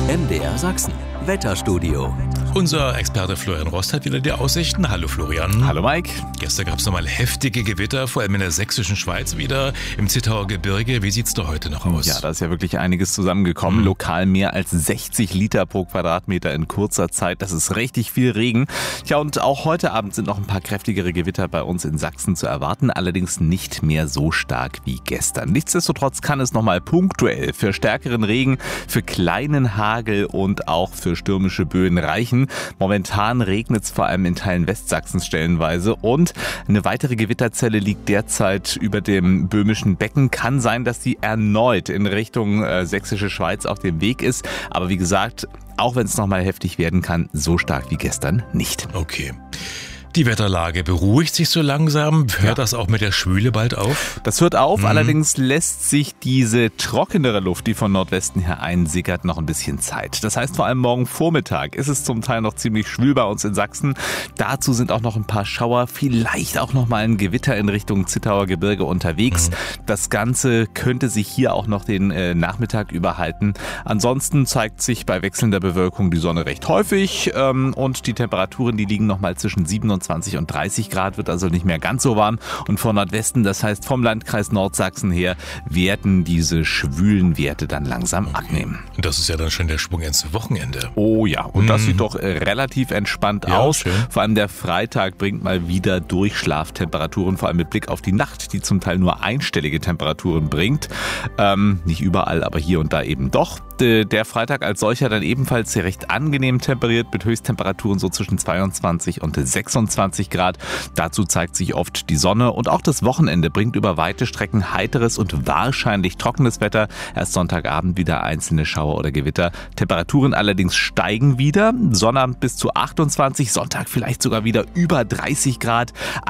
MDR Sachsen. Wetterstudio. Unser Experte Florian Rost hat wieder die Aussichten. Hallo Florian. Hallo Mike. Gestern gab es nochmal heftige Gewitter, vor allem in der sächsischen Schweiz wieder, im Zittauer Gebirge. Wie sieht's da heute noch aus? Ja, da ist ja wirklich einiges zusammengekommen. Lokal mehr als 60 Liter pro Quadratmeter in kurzer Zeit. Das ist richtig viel Regen. Tja, und auch heute Abend sind noch ein paar kräftigere Gewitter bei uns in Sachsen zu erwarten. Allerdings nicht mehr so stark wie gestern. Nichtsdestotrotz kann es nochmal punktuell für stärkeren Regen, für kleinen Hagel und auch für stürmische Böen reichen. Momentan regnet es vor allem in Teilen Westsachsens stellenweise und eine weitere Gewitterzelle liegt derzeit über dem böhmischen Becken. Kann sein, dass sie erneut in Richtung sächsische Schweiz auf dem Weg ist. Aber wie gesagt, auch wenn es nochmal heftig werden kann, so stark wie gestern nicht. Okay. Die Wetterlage beruhigt sich so langsam. Hört das auch mit der Schwüle bald auf? Das hört auf, allerdings lässt sich diese trockenere Luft, die von Nordwesten her einsickert, noch ein bisschen Zeit. Das heißt, vor allem morgen Vormittag ist es zum Teil noch ziemlich schwül bei uns in Sachsen. Dazu sind auch noch ein paar Schauer, vielleicht auch noch mal ein Gewitter in Richtung Zittauer Gebirge unterwegs. Das Ganze könnte sich hier auch noch den Nachmittag überhalten. Ansonsten zeigt sich bei wechselnder Bewölkung die Sonne recht häufig und die Temperaturen, die liegen noch mal zwischen 27 und 30 Grad, wird also nicht mehr ganz so warm. Und von Nordwesten, das heißt vom Landkreis Nordsachsen her, werden diese schwülen Werte dann langsam abnehmen. Das ist ja dann schon der Schwung ins Wochenende. Oh ja, und das sieht doch relativ entspannt aus. Schön. Vor allem der Freitag bringt mal wieder Durchschlaftemperaturen, vor allem mit Blick auf die Nacht, die zum Teil nur einstellige Temperaturen bringt. Nicht überall, aber hier und da eben doch. Der Freitag als solcher dann ebenfalls sehr recht angenehm temperiert mit Höchsttemperaturen so zwischen 22 und 26 Grad. Dazu zeigt sich oft die Sonne und auch das Wochenende bringt über weite Strecken heiteres und wahrscheinlich trockenes Wetter. Erst Sonntagabend wieder einzelne Schauer oder Gewitter. Temperaturen allerdings steigen wieder. Sonnabend bis zu 28, Sonntag vielleicht sogar wieder über 30 Grad.